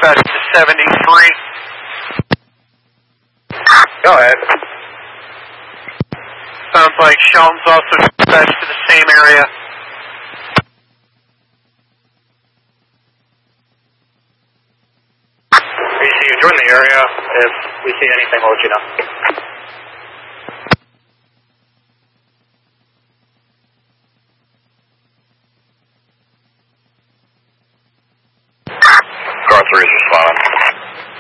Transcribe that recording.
dispatch to 73. Go ahead. Sounds like Shelton's also dispatched to the same area. BCU, join the area. If we see anything, we'll let you know.